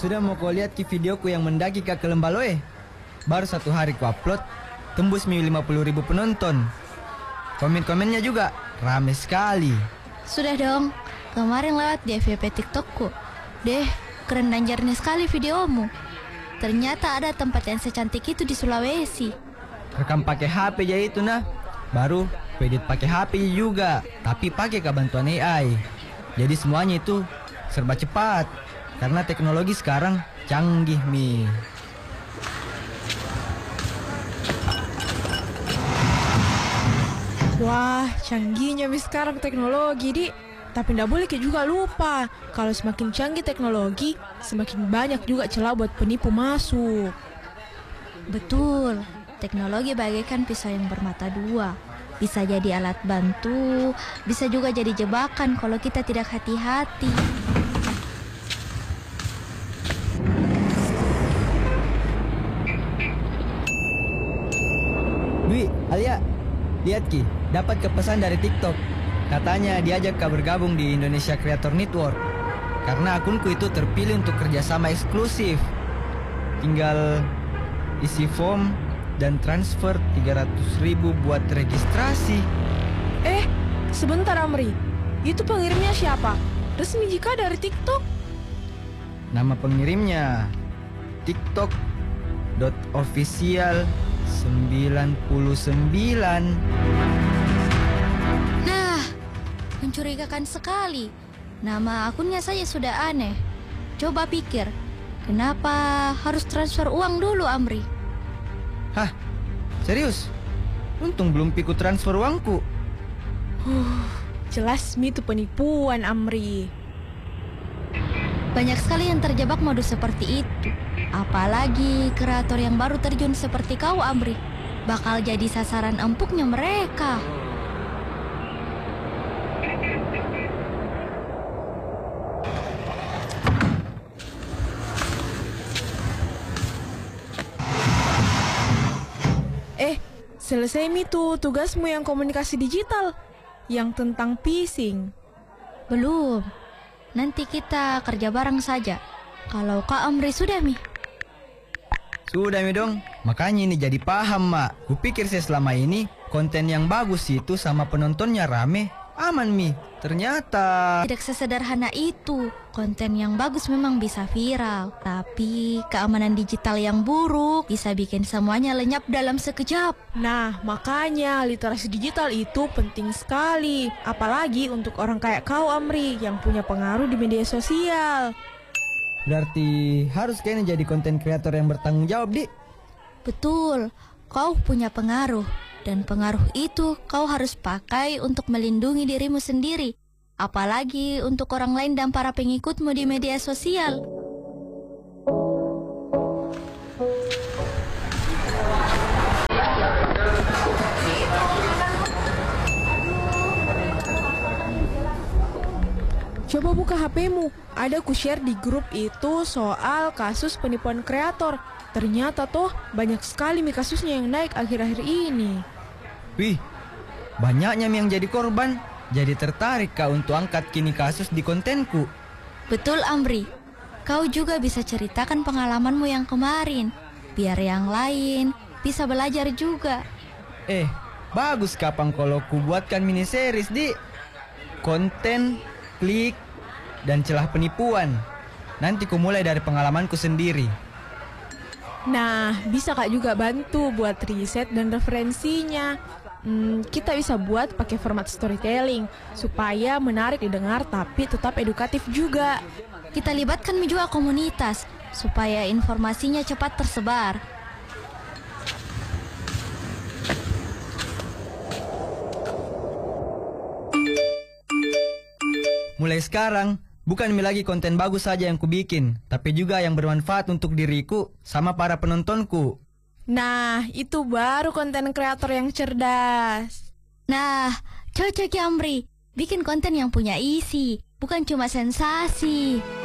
Sudah mau kau lihat ki videoku yang mendaki ke Lembaloe? Baru 1 hari ku upload, tembus 50.000 penonton. Komen-komennya juga rame sekali. Sudah dong, kemarin lewat di FYP TikTokku. Deh, keren dan jernih sekali videomu. Ternyata ada tempat yang secantik itu di Sulawesi. Rekam pakai HP aja itu nah. Baru edit pakai HP juga, tapi pakai bantuan AI. Jadi semuanya itu serba cepat. Karena teknologi sekarang canggih, Mi. Wah, canggihnya Mi sekarang teknologi, Di. Tapi ndak boleh juga lupa, kalau semakin canggih teknologi, semakin banyak juga celah buat penipu masuk. Betul, teknologi bagaikan pisau yang bermata dua. Bisa jadi alat bantu, bisa juga jadi jebakan kalau kita tidak hati-hati. Dwi, Alia, lihat Ki, dapat kepesan dari TikTok. Katanya diajak Kak bergabung di Indonesia Creator Network. Karena akunku itu terpilih untuk kerjasama eksklusif. Tinggal isi form dan transfer 300.000 buat registrasi. Sebentar Amri, itu pengirimnya siapa? Resmi jika dari TikTok? Nama pengirimnya tiktok.official99. Nah, mencurigakan sekali. Nama akunnya saja sudah aneh. Coba pikir, kenapa harus transfer uang dulu, Amri? Hah? Serius? Untung belum pikir transfer uangku. Jelas Mi itu penipuan Amri. Banyak sekali yang terjebak modus seperti itu. Apalagi kreator yang baru terjun seperti kau, Amri. Bakal jadi sasaran empuknya mereka. Selesai Mi tuh tugasmu yang komunikasi digital, yang tentang phishing. Belum. Nanti kita kerja bareng saja. Kalau Kak Amri sudah, Mi? Sudah Mi dong. Makanya ini jadi paham, Mak. Kupikir saya selama ini konten yang bagus itu sama penontonnya rame, aman Mi. Ternyata Tidak sesederhana itu. Konten yang bagus memang bisa viral, tapi keamanan digital yang buruk bisa bikin semuanya lenyap dalam sekejap. Nah, makanya literasi digital itu penting sekali. Apalagi untuk orang kayak kau, Amri, yang punya pengaruh di media sosial. berarti harus kayaknya jadi konten kreator yang bertanggung jawab, Di. Betul, kau punya pengaruh. Dan pengaruh itu kau harus pakai untuk melindungi dirimu sendiri. Apalagi untuk orang lain dan para pengikutmu di media sosial. Coba buka HP-mu, ada ku share di grup itu soal kasus penipuan kreator. Ternyata toh banyak sekali Mi kasusnya yang naik akhir-akhir ini. Wih, banyaknya yang jadi korban. Jadi tertarik Kak untuk angkat kini kasus di kontenku. Betul, Amri. Kau juga bisa ceritakan pengalamanmu yang kemarin. Biar yang lain bisa belajar juga. Bagus kapan kalau ku buatkan mini series, Di. Konten, klik, dan celah penipuan. Nanti ku mulai dari pengalamanku sendiri. Nah, bisa Kak juga bantu buat riset dan referensinya. Kita bisa buat pakai format storytelling supaya menarik didengar tapi tetap edukatif juga. Kita libatkan juga komunitas supaya informasinya cepat tersebar. Mulai sekarang, bukan lagi konten bagus saja yang kubikin, tapi juga yang bermanfaat untuk diriku sama para penontonku. Nah, itu baru konten kreator yang cerdas. Nah, cocok ya, Amri. Bikin konten yang punya isi, bukan cuma sensasi.